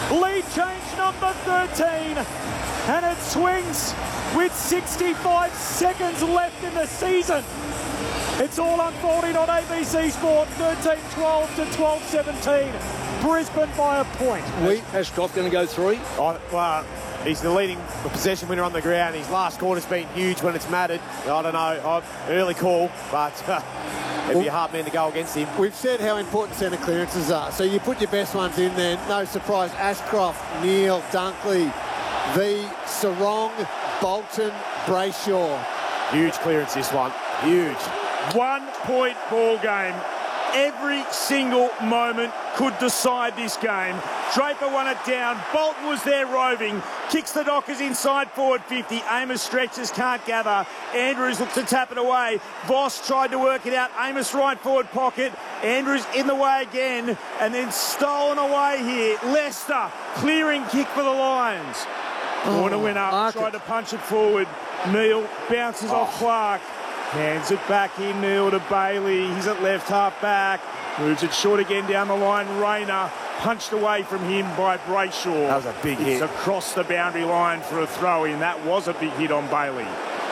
Lead change number 13. And it swings with 65 seconds left in the season. It's all unfolding on ABC Sport, 13-12 to 12-17. Brisbane by a point. Ashcroft going to go 3? Well, he's the leading possession winner on the ground. His last quarter's been huge when it's mattered. I don't know, early call, but it'd be a hard man to go against him. We've said how important centre clearances are, so you put your best ones in there. No surprise, Ashcroft, Neale, Dunkley, V, Sarong, Bolton, Brayshaw. Huge clearance this one, huge. 1 point ball game. Every single moment could decide this game. Draper won it down. Bolton was there roving. Kicks the Dockers inside forward 50. Amos stretches, can't gather. Andrews looked to tap it away. Voss tried to work it out. Amos right forward pocket. Andrews in the way again. And then stolen away here. Leicester clearing kick for the Lions. Corner went up. Tried to punch it forward. Neale bounces off Clark. Hands it back in, Neale to Bailey. He's at left half back. Moves it short again down the line. Rayner punched away from him by Brayshaw. That was a big hit. It's across the boundary line for a throw-in. That was a big hit on Bailey.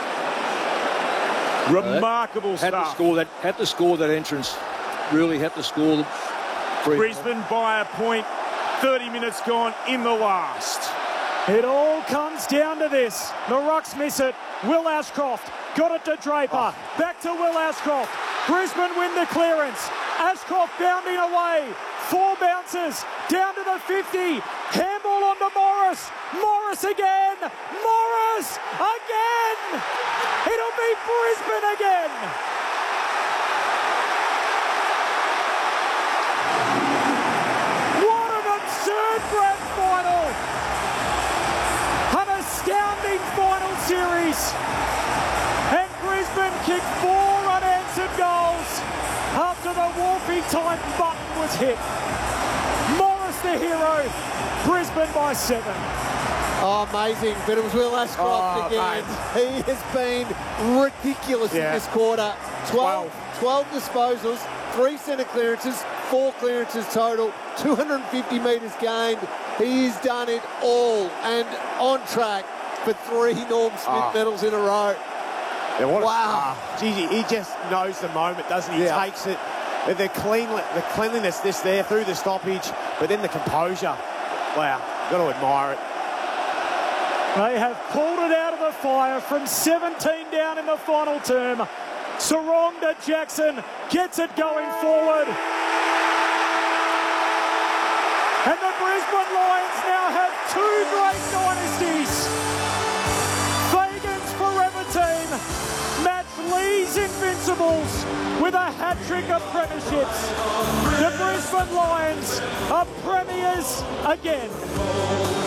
Remarkable stuff. Had to score that entrance. Really had to score. Brisbane by a point. 30 minutes gone in the last. It all comes down to this. The Rucks miss it. Will Ashcroft got it to Draper. Back to Will Ashcroft. Brisbane win the clearance. Ashcroft bounding away. 4 bounces. Down to the 50. Handball onto Morris. Morris again. Morris again. It'll be Brisbane again. What an absurd grand final. An astounding final series. And Brisbane kicked 4 unanswered goals after the Wolfie time button was hit. Morris the hero. Brisbane by 7. Oh, amazing. But it was Will Ashcroft again. Mate. He has been ridiculous in this quarter. 12 disposals, 3 centre clearances, 4 clearances total, 250 metres gained. He's done it all and on track for 3 Norm Smith medals in a row. Yeah, wow. Gigi, he just knows the moment, doesn't he? He takes it. The cleanliness there through the stoppage, but then the composure. Wow, got to admire it. They have pulled it out of the fire from 17 down in the final term. Sarong to Jackson, gets it going forward. And the Brisbane Lions now have 2 great dynasties. Fagan's forever team match Lee's Invincibles with a hat-trick of premierships. The Brisbane Lions are premiers again.